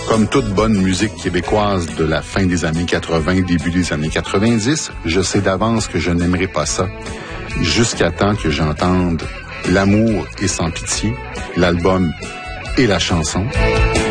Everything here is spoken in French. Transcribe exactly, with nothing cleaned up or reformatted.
Comme toute bonne musique québécoise de la fin des années quatre-vingt, début des années quatre-vingt-dix, je sais d'avance que je n'aimerai pas ça, jusqu'à temps que j'entende L'amour est sans pitié, l'album et la chanson.